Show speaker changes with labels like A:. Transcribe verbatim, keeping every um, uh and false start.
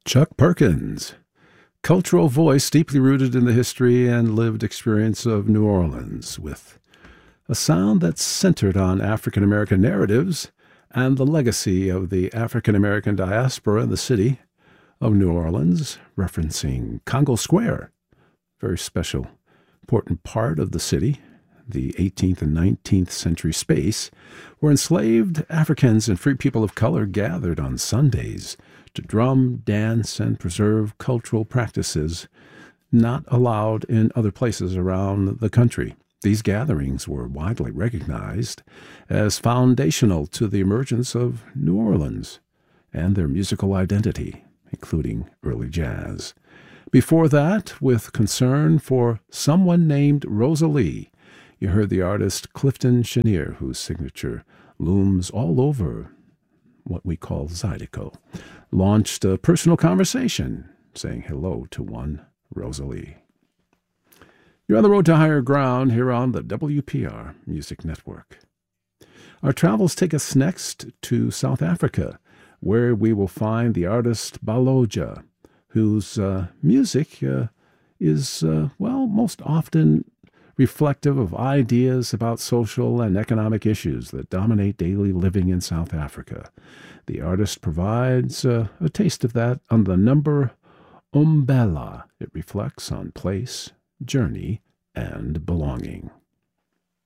A: Chuck Perkins, cultural voice deeply rooted in the history and lived experience of New Orleans, with a sound that's centered on African American narratives and the legacy of the African American diaspora in the city of New Orleans, referencing Congo Square, very special, important part of the city, the eighteenth and nineteenth century space, where enslaved Africans and free people of color gathered on Sundays to drum, dance, and preserve cultural practices not allowed in other places around the country. These gatherings were widely recognized as foundational to the emergence of New Orleans and their musical identity, including early jazz. Before that, with concern for someone named Rosalie, you heard the artist Clifton Chenier, whose signature looms all over what we call Zydeco, launched a personal conversation saying hello to one Rosalie. You're on the road to higher ground here on the W P R Music Network. Our travels take us next to South Africa, where we will find the artist Baloja, whose uh, music uh, is, uh, well, most often reflective of ideas about social and economic issues that dominate daily living in South Africa. The artist provides uh, a taste of that on the number Umbela. It reflects on place, journey, and belonging.